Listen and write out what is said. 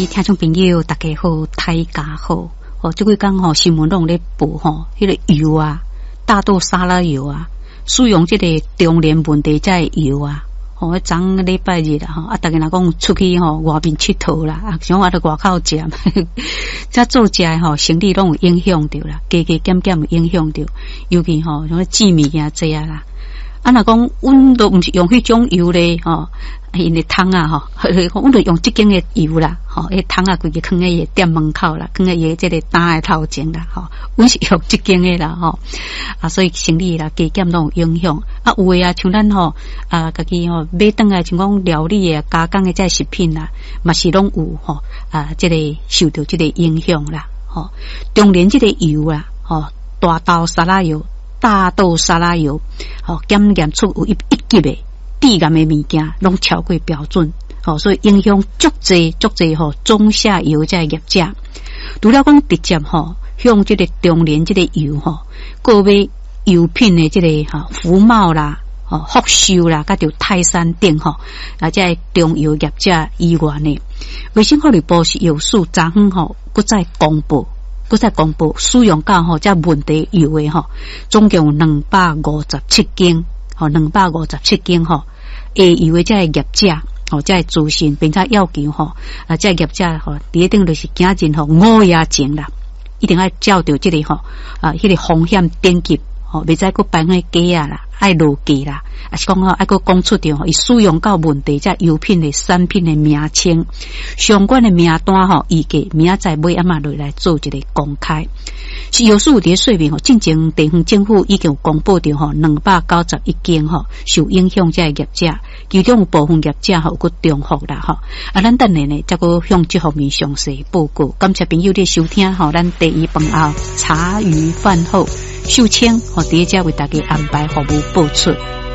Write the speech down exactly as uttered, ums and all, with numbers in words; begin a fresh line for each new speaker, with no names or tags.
听众朋友，大家好，大家好。哦，这几天吼新闻拢咧报吼，迄、那个油啊，大豆沙拉油啊，使用这个中年问题这油啊。吼、哦，昨礼拜日啦，吼啊，大家若讲出去吼外面佚佗啦，啊，像我伫外口食，遮做食诶吼，生理拢有影响着啦，加加减减有影响着，尤其吼像煮物件这啊啦。啊，若讲阮都毋是用迄种油咧，吼，因个汤啊，吼，阮都用即间诶油啦，吼，迄汤啊，规个放喺伊店门口啦，放喺伊即个单诶头前啦，吼，阮是用即间诶啦，吼，啊，所以生理啦、加减拢有影响。啊，有诶啊，像咱吼，啊，家己吼买顿啊，像讲料理诶、加工诶这食品啦，嘛是拢有吼，啊，即、这个受到即个影响啦，吼，中年即个油啦，吼，大豆沙拉油。大豆沙拉油，吼检验出有一一级的致癌的物件，拢超过标准，吼，所以影响足济足济吼中下游这业者。除了讲直接吼向这个中年这个油吼，个买油品的这个哈福茂啦、吼福寿啦，甲着泰山等吼，啊，这中油业者以外呢，卫生福利部是有数昨昏吼，搁再公布。搁再公布使用到吼，这问题油诶吼，总共有两百五十七件，吼两百五十七件吼，会油诶这业者，吼这资讯，并且要求吼，啊这业者吼，第一定就是惊人吼五夜情啦，一定要照着这个吼，啊迄、那个风险等级，吼袂使搁摆迄假啊啦，爱落价啦。啊是讲吼，爱个讲出着吼，伊使用到问题即油品的产品的名称、相关的名单吼，预计明仔载尾暗嘛落来做一个公开。是有数伫说明吼，进前地方政府已经有公布着吼，两百九十一件吼受影响即个业者，其中有部分业者吼有个重复啦吼。啊，咱等下呢，再个向这方面详细报告。感谢朋友的收听吼，咱第一饭后茶余饭后，秀清吼第一家为大家安排服务播出。